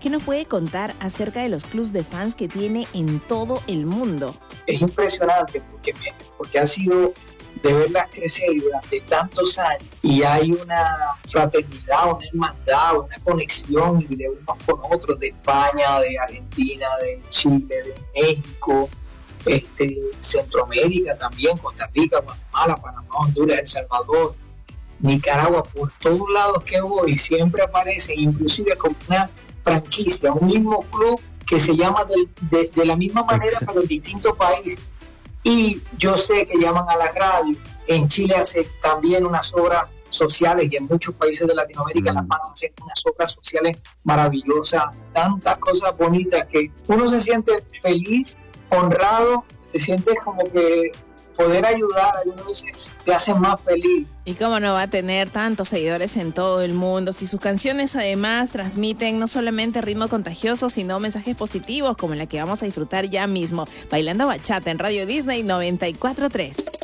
¿Qué nos puede contar acerca de los clubs de fans que tiene en todo el mundo? Es impresionante porque ha sido de verlas crecer durante tantos años y hay una fraternidad, una hermandad, una conexión de unos con otros, de España, de Argentina, de Chile, de México, Centroamérica también, Costa Rica, Guatemala, Panamá, Honduras, El Salvador, Nicaragua. Por todos lados que voy siempre aparece, inclusive como una franquicia, un mismo club que se llama de la misma manera pero en distintos países. Y yo sé que llaman a la radio. En Chile hace también unas obras sociales y en muchos países de Latinoamérica las fans hacen unas obras sociales maravillosas, tantas cosas bonitas que uno se siente feliz, honrado, se siente como que poder ayudar algunas veces te hace más feliz. ¿Y cómo no va a tener tantos seguidores en todo el mundo si sus canciones además transmiten no solamente ritmo contagioso, sino mensajes positivos como la que vamos a disfrutar ya mismo, Bailando Bachata en Radio Disney 94.3?